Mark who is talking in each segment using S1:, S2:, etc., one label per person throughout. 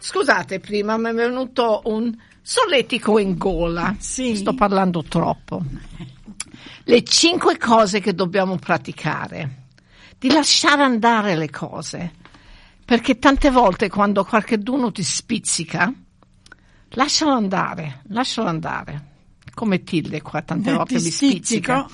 S1: Scusate, prima mi è venuto un solletico in gola.
S2: Sì.
S1: Sto parlando troppo. Le 5 cose che dobbiamo praticare. Di lasciare andare le cose. Perché tante volte quando qualcuno ti spizzica, lascialo andare. Come Tilde qua tante volte mi spizzica.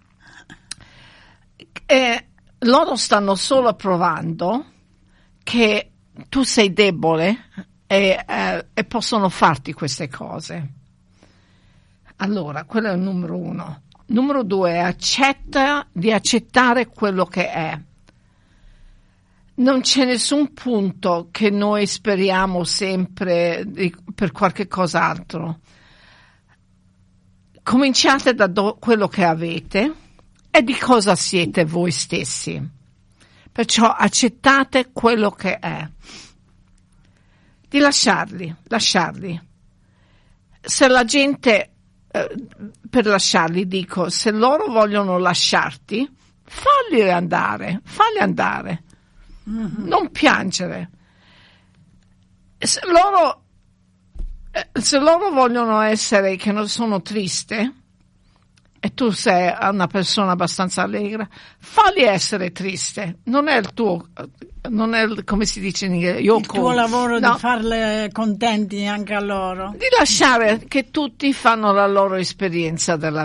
S1: Loro stanno solo provando che tu sei debole e possono farti queste cose. Allora, quello è il numero 1. Numero 2, accetta di accettare quello che è. Non c'è nessun punto che noi speriamo sempre per qualche cos'altro. Cominciate da quello che avete e di cosa siete voi stessi. Perciò accettate quello che è. Di lasciarli. Se la gente, per lasciarli dico, se loro vogliono lasciarti, falli andare. Mm-hmm. Non piangere. Se loro vogliono essere che non sono triste e tu sei una persona abbastanza allegra, falli essere triste. Non è il tuo, come si dice in inglese,
S2: il tuo lavoro di farle contenti anche a loro.
S1: Di lasciare che tutti fanno la loro esperienza della